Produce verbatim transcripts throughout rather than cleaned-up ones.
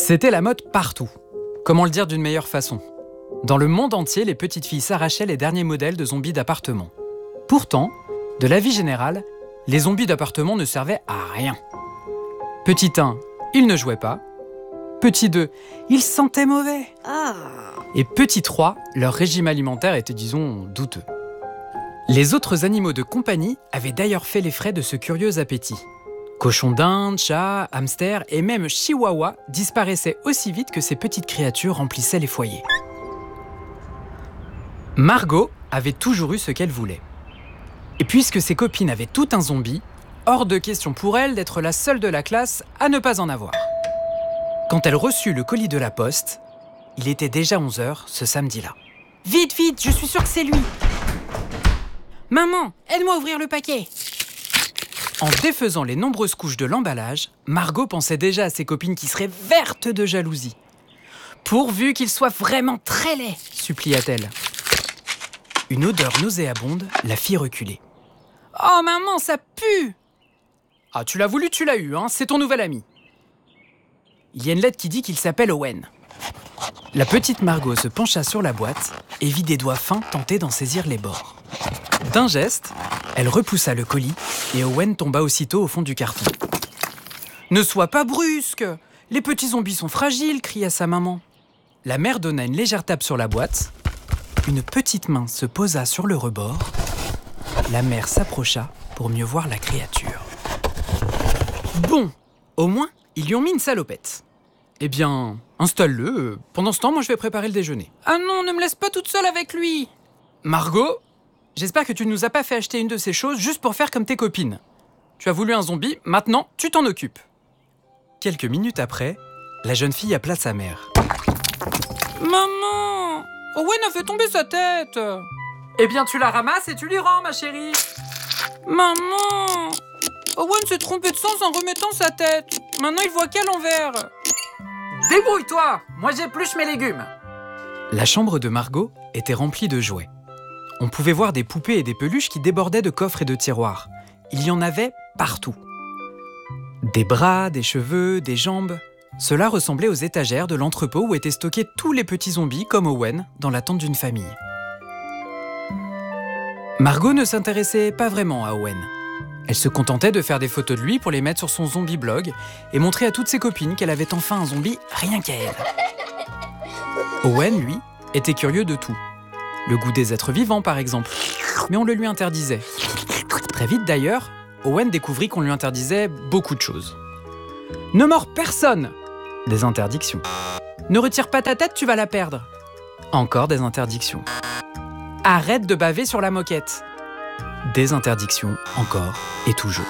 C'était la mode partout. Comment le dire d'une meilleure façon ? Dans le monde entier, les petites filles s'arrachaient les derniers modèles de zombies d'appartement. Pourtant, de l'avis général, les zombies d'appartement ne servaient à rien. Petit un, ils ne jouaient pas. Petit deux, ils sentaient mauvais. Ah. Et petit trois, leur régime alimentaire était, disons, douteux. Les autres animaux de compagnie avaient d'ailleurs fait les frais de ce curieux appétit. Cochons d'Inde, chats, hamsters et même chihuahuas disparaissaient aussi vite que ces petites créatures remplissaient les foyers. Margot avait toujours eu ce qu'elle voulait. Et puisque ses copines avaient tout un zombie, hors de question pour elle d'être la seule de la classe à ne pas en avoir. Quand elle reçut le colis de la poste, il était déjà onze heures ce samedi-là. « Vite, vite, je suis sûre que c'est lui !»« Maman, aide-moi à ouvrir le paquet !» En défaisant les nombreuses couches de l'emballage, Margot pensait déjà à ses copines qui seraient vertes de jalousie. « Pourvu qu'il soit vraiment très laid !» supplia-t-elle. Une odeur nauséabonde la fit reculer. « Oh maman, ça pue !»« Ah, tu l'as voulu, tu l'as eu, hein, c'est ton nouvel ami. » Il y a une lettre qui dit qu'il s'appelle Owen. La petite Margot se pencha sur la boîte et vit des doigts fins tenter d'en saisir les bords. D'un geste, elle repoussa le colis et Owen tomba aussitôt au fond du carton. « Ne sois pas brusque! Les petits zombies sont fragiles !» cria sa maman. La mère donna une légère tape sur la boîte. Une petite main se posa sur le rebord. La mère s'approcha pour mieux voir la créature. Bon, au moins, ils lui ont mis une salopette. Eh bien, installe-le. Pendant ce temps, moi je vais préparer le déjeuner. Ah non, ne me laisse pas toute seule avec lui. Margot, j'espère que tu ne nous as pas fait acheter une de ces choses juste pour faire comme tes copines. Tu as voulu un zombie, maintenant tu t'en occupes. Quelques minutes après, la jeune fille appela sa mère. Maman, Owen a fait tomber sa tête. Eh bien, tu la ramasses et tu lui rends, ma chérie. Maman, Owen s'est trompé de sens en remettant sa tête. Maintenant, il voit qu'à l'envers. Débrouille-toi, moi j'épluche mes légumes. La chambre de Margot était remplie de jouets. On pouvait voir des poupées et des peluches qui débordaient de coffres et de tiroirs. Il y en avait partout. Des bras, des cheveux, des jambes. Cela ressemblait aux étagères de l'entrepôt où étaient stockés tous les petits zombies comme Owen dans l'attente d'une famille. Margot ne s'intéressait pas vraiment à Owen. Elle se contentait de faire des photos de lui pour les mettre sur son zombie blog et montrer à toutes ses copines qu'elle avait enfin un zombie rien qu'à elle. Owen, lui, était curieux de tout. Le goût des êtres vivants, par exemple. Mais on le lui interdisait. Très vite d'ailleurs, Owen découvrit qu'on lui interdisait beaucoup de choses. Ne mords personne! Des interdictions. Ne retire pas ta tête, tu vas la perdre. Encore des interdictions. Arrête de baver sur la moquette. Des interdictions, encore et toujours.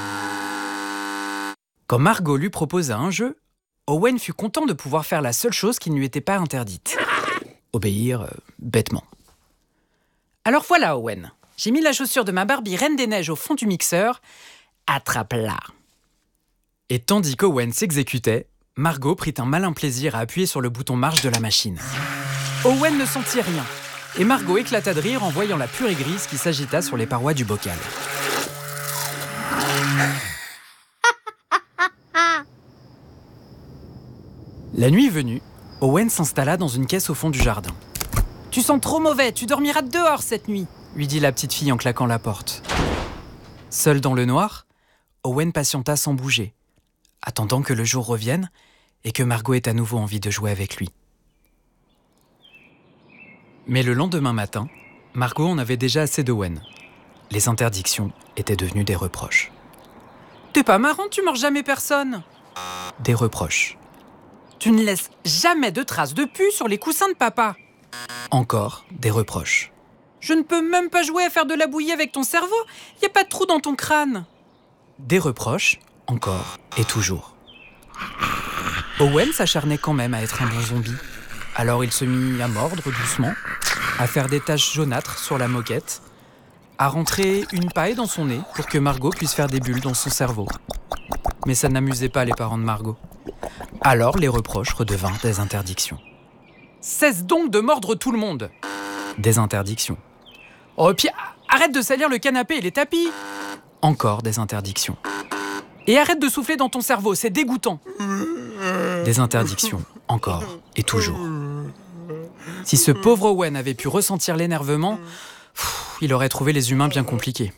Quand Margot lui proposa un jeu, Owen fut content de pouvoir faire la seule chose qui ne lui était pas interdite. Obéir euh, bêtement. Alors voilà, Owen. J'ai mis la chaussure de ma Barbie Reine des Neiges au fond du mixeur. Attrape-la. Et tandis qu'Owen s'exécutait, Margot prit un malin plaisir à appuyer sur le bouton marche de la machine. Owen ne sentit rien. Et Margot éclata de rire en voyant la purée grise qui s'agita sur les parois du bocal. La nuit venue, Owen s'installa dans une caisse au fond du jardin. « Tu sens trop mauvais, tu dormiras dehors cette nuit !» lui dit la petite fille en claquant la porte. Seul dans le noir, Owen patienta sans bouger, attendant que le jour revienne et que Margot ait à nouveau envie de jouer avec lui. Mais le lendemain matin, Margot en avait déjà assez d'Owen. Les interdictions étaient devenues des reproches. « T'es pas marrant, tu mords jamais personne !» Des reproches. « Tu ne laisses jamais de traces de pu sur les coussins de papa !» Encore des reproches. « Je ne peux même pas jouer à faire de la bouillie avec ton cerveau, y a pas de trou dans ton crâne !» Des reproches, encore et toujours. Owen s'acharnait quand même à être un bon zombie. Alors il se mit à mordre doucement, à faire des taches jaunâtres sur la moquette, à rentrer une paille dans son nez pour que Margot puisse faire des bulles dans son cerveau. Mais ça n'amusait pas les parents de Margot. Alors les reproches redevinrent des interdictions. « Cesse donc de mordre tout le monde !» Des interdictions. « Oh, et puis arrête de salir le canapé et les tapis !» Encore des interdictions. « Et arrête de souffler dans ton cerveau, c'est dégoûtant !» Des interdictions, encore et toujours. Si ce pauvre Owen avait pu ressentir l'énervement, pff, il aurait trouvé les humains bien compliqués.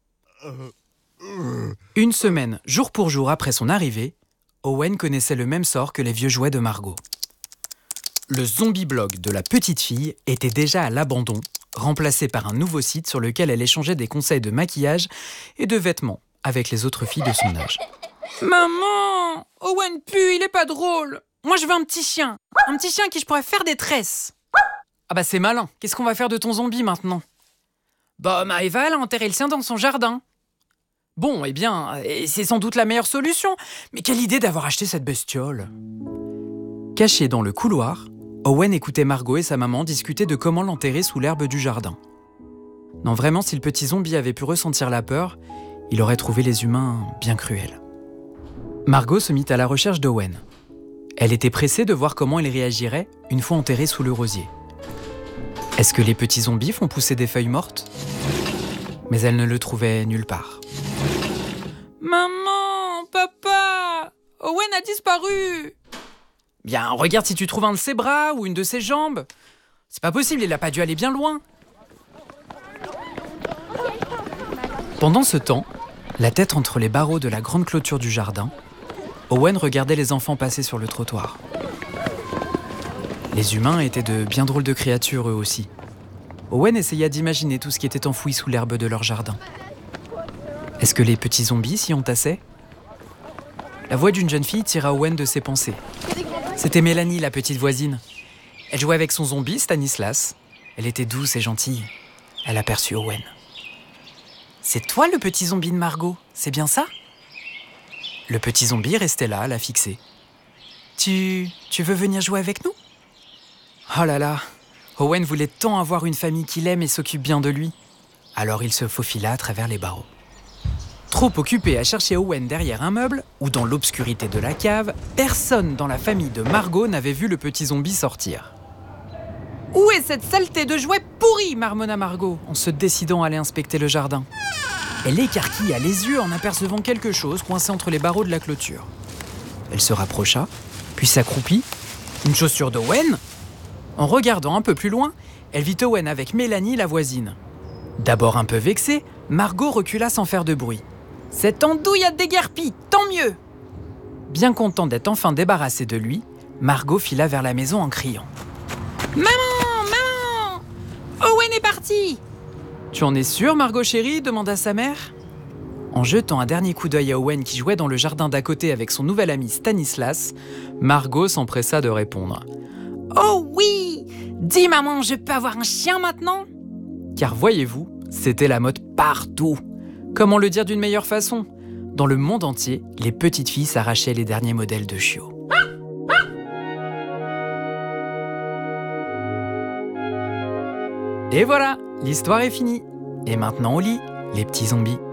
Une semaine, jour pour jour après son arrivée, Owen connaissait le même sort que les vieux jouets de Margot. Le zombie blog de la petite fille était déjà à l'abandon, remplacé par un nouveau site sur lequel elle échangeait des conseils de maquillage et de vêtements avec les autres filles de son âge. Maman, Owen pue, il est pas drôle. Moi, je veux un petit chien. Un petit chien à qui je pourrais faire des tresses. Ah bah c'est malin, qu'est-ce qu'on va faire de ton zombie maintenant? Bah, Maëva, elle a enterré le sien dans son jardin. Bon, eh bien, c'est sans doute la meilleure solution, mais quelle idée d'avoir acheté cette bestiole. Caché dans le couloir, Owen écoutait Margot et sa maman discuter de comment l'enterrer sous l'herbe du jardin. Non, vraiment, si le petit zombie avait pu ressentir la peur, il aurait trouvé les humains bien cruels. Margot se mit à la recherche d'Owen. Elle était pressée de voir comment il réagirait une fois enterré sous le rosier. Est-ce que les petits zombies font pousser des feuilles mortes? Mais elle ne le trouvait nulle part. Maman, papa, Owen a disparu. Bien, regarde si tu trouves un de ses bras ou une de ses jambes. C'est pas possible, il n'a pas dû aller bien loin. Pendant ce temps, la tête entre les barreaux de la grande clôture du jardin, Owen regardait les enfants passer sur le trottoir. Les humains étaient de bien drôles de créatures eux aussi. Owen essaya d'imaginer tout ce qui était enfoui sous l'herbe de leur jardin. Est-ce que les petits zombies s'y entassaient? La voix d'une jeune fille tira Owen de ses pensées. C'était Mélanie, la petite voisine. Elle jouait avec son zombie, Stanislas. Elle était douce et gentille. Elle aperçut Owen. « C'est toi le petit zombie de Margot, c'est bien ça ?» Le petit zombie restait là, à la fixer. « Tu... tu veux venir jouer avec nous ?» Oh là là, Owen voulait tant avoir une famille qu'il aime et s'occupe bien de lui. Alors il se faufila à travers les barreaux. Trop occupé à chercher Owen derrière un meuble ou dans l'obscurité de la cave, personne dans la famille de Margot n'avait vu le petit zombie sortir. « Où est cette saleté de jouet pourri ?» marmonna Margot, en se décidant à aller inspecter le jardin. Elle écarquilla les yeux en apercevant quelque chose coincé entre les barreaux de la clôture. Elle se rapprocha, puis s'accroupit. Une chaussure d'Owen? En regardant un peu plus loin, elle vit Owen avec Mélanie, la voisine. D'abord un peu vexée, Margot recula sans faire de bruit. « Cette andouille a déguerpi, tant mieux !» Bien content d'être enfin débarrassée de lui, Margot fila vers la maison en criant. « Maman, maman, Owen est parti !» « Tu en es sûre, Margot chérie ?» demanda sa mère. En jetant un dernier coup d'œil à Owen qui jouait dans le jardin d'à côté avec son nouvel ami Stanislas, Margot s'empressa de répondre. « Oh oui! Dis maman, je peux avoir un chien maintenant ?» Car voyez-vous, c'était la mode partout. Comment le dire d'une meilleure façon? Dans le monde entier, les petites filles s'arrachaient les derniers modèles de chiots. Et voilà, l'histoire est finie. Et maintenant au lit, les petits zombies.